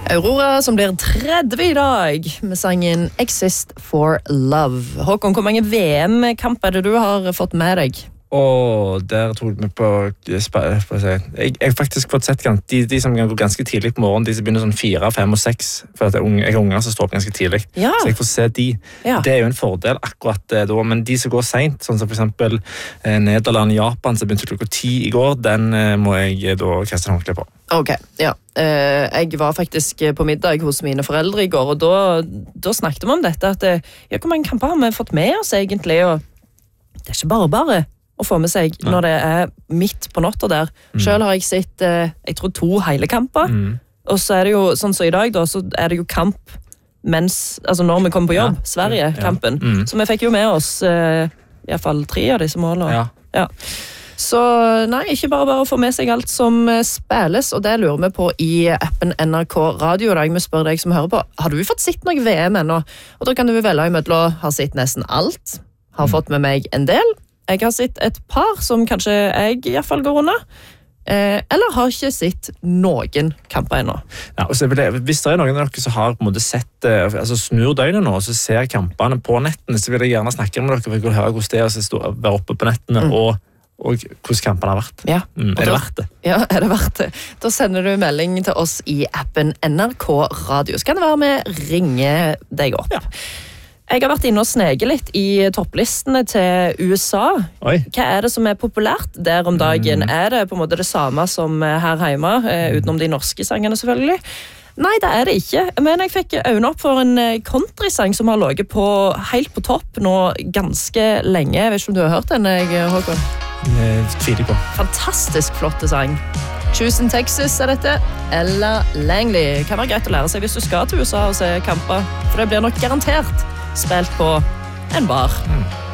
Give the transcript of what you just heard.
Aurora som blir 30 I dag med sangen Exist for Love. Håkon, hvor mange VM-kamper er det du har fått med deg? Og der tok vi på jeg har faktisk fått sett de som går ganske tidlig på morgen, de som begynner sånn 4, 5 og 6, for at jeg har unger som står opp ganske tidlig, ja. Så jeg får se de. Ja. Det er jo en fordel akkurat da, men de som går sent, sånn som for eksempel Nederland, Japan, som begynte klokka 10 I går, den må jeg da kaste en håndkle på. Ok, ja. Jeg var faktisk på middag hos mine foreldre I går, og da snakket vi om dette, at ja, hvor mange kamper har vi fått med oss egentlig, og det ikke bare å få med seg når det midt på natta der. Selv har jeg sett, jeg tror 2 hele kamper, og så det jo, sånn som I dag da, så det jo kamp mens, altså når vi kommer på jobb, Sverige-kampen. Så vi fikk jo med oss I hvert fall 3 av disse målene. Ja. Så nei, ikke bare å få med seg alt som spilles, og det lurer vi på I appen NRK Radio I dag. Vi spør deg som hører på, har du fått sett noe VM ennå? Og da kan du velge I møte å ha sett nesten alt, har fått med meg en del. Jeg har sett et par som kanskje jeg I hvert fall går under, eller har ikke sett noen kamper ennå. Ja, og så hvis det noen av dere som har på en måte sett, altså snur døgnet nå, så ser kampene på nettene, så vil jeg gjerne snakke med dere, for jeg vil høre hvordan det å være oppe på nettene, og hvordan kampene har vært. Ja. Det verdt det? Ja, det verdt det? Da sender du melding til oss I appen NRK Radio. Så kan det være med ringe deg opp. Ja. Jeg har vært inne og sneket litt I topplistene til USA. Oi. Hva det som populært der om dagen? Det på en måte det samme som her hjemme, utenom de norske sangene selvfølgelig? Nei, det det ikke. Men jeg fikk øynene opp for en countrysang som har ligget helt på topp nå ganske lenge. Jeg vet ikke om du har hørt den, Håkon? Tviler på. Fantastisk flotte sang. Houston, Texas dette. Ella Langley. Kan være greit å lære seg hvis du skal til USA og se kamper. For det blir nok garantert spilt på en bar.